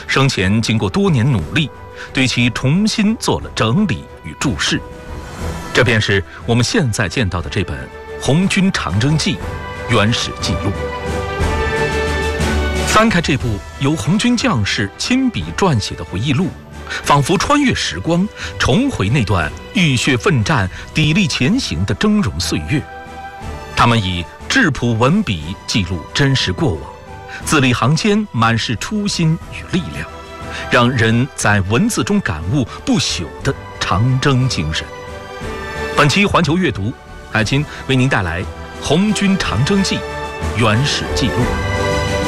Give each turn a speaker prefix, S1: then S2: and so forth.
S1: 生前经过多年努力，对其重新做了整理与注释。这便是我们现在见到的这本《红军长征记》原始记录。翻开这部由红军将士亲笔撰写的回忆录，仿佛穿越时光，重回那段浴血奋战、砥砺前行的峥嵘岁月。他们以质朴文笔记录真实过往，字里行间满是初心与力量，让人在文字中感悟不朽的长征精神。本期环球阅读，海清为您带来《红军长征记》原始记录。